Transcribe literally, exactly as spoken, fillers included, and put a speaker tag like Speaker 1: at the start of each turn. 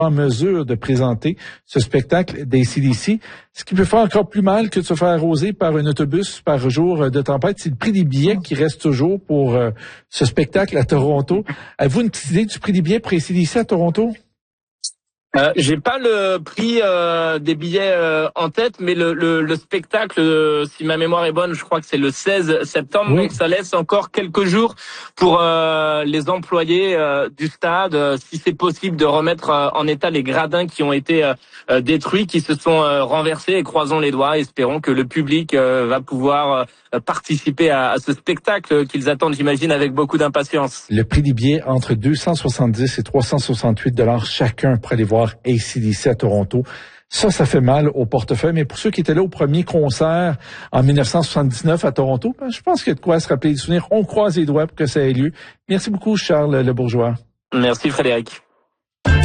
Speaker 1: en mesure de présenter ce spectacle d'A C D C. Ce qui peut faire encore plus mal que de se faire arroser par un autobus par jour de tempête, c'est le prix des billets qui reste toujours pour euh, ce spectacle à Toronto. Avez-vous une petite idée du prix des billets pour A C D C à Toronto?
Speaker 2: Euh, j'ai pas le prix euh, des billets euh, en tête, mais le, le, le spectacle, euh, si ma mémoire est bonne, je crois que c'est le seize septembre, oui. Donc ça laisse encore quelques jours pour euh, les employés euh, du stade, euh, si c'est possible de remettre euh, en état les gradins qui ont été euh, détruits, qui se sont euh, renversés, et croisons les doigts, espérons que le public euh, va pouvoir euh, participer à, à ce spectacle qu'ils attendent, j'imagine, avec beaucoup d'impatience.
Speaker 1: Le prix des billets entre deux cent soixante-dix et trois cent soixante-huit dollars chacun pour aller voir A C D C à Toronto. Ça, ça fait mal au portefeuille. Mais pour ceux qui étaient là au premier concert en dix-neuf cent soixante-dix-neuf à Toronto, ben, je pense qu'il y a de quoi se rappeler des souvenirs. On croise les doigts pour que ça ait lieu. Merci beaucoup, Charles Le Bourgeois.
Speaker 2: Merci, Frédéric.